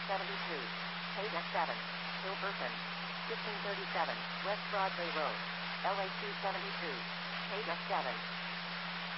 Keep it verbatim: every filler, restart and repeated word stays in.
seventy-two. Page seven. Hilberton. fifteen thirty-seven. West Broadway Road. L A two seventy-two. Page seven.